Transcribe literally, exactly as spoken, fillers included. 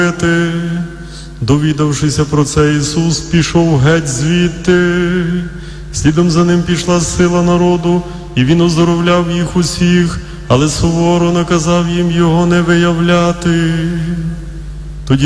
Довідавшися про це, Ісус пішов геть звідти. Слідом за ним пішла сила народу, і він оздоровляв їх усіх, але суворо наказав їм його не виявляти.